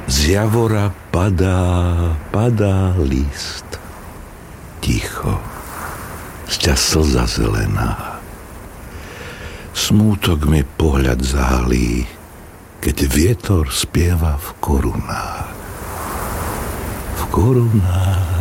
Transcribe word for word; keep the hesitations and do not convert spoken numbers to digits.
Z javora padá, padá list. Ticho, sťa slza zelená. Smútok mi pohľad zahalí, keď vietor spieva v korunách. V korunách.